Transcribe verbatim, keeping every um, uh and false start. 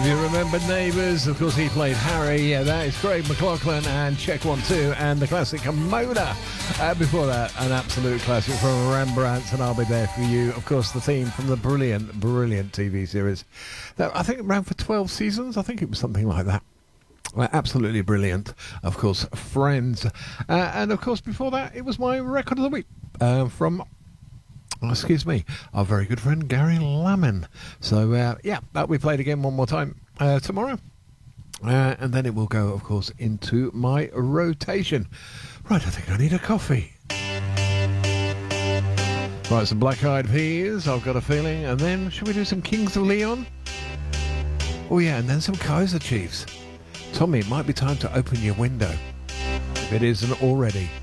If you remember Neighbours, of course he played Harry. Yeah, that is Craig McLachlan and Check One Two and the classic Mona. Uh, before that, an absolute classic from Rembrandt and I'll Be There For You. Of course, the theme from the brilliant, brilliant T V series that I think ran for twelve seasons. I think it was something like that. Uh, absolutely brilliant. Of course, Friends. Uh, and of course, before that, it was my record of the week uh, from... excuse me, our very good friend Gary Lammin. So, uh, yeah, that'll be played again one more time uh, tomorrow. Uh, and then it will go, of course, into my rotation. Right, I think I need a coffee. Right, some Black Eyed Peas, I've got a feeling. And then, should we do some Kings of Leon? Oh, yeah, and then some Kaiser Chiefs. Tommy, it might be time to open your window, if it isn't already.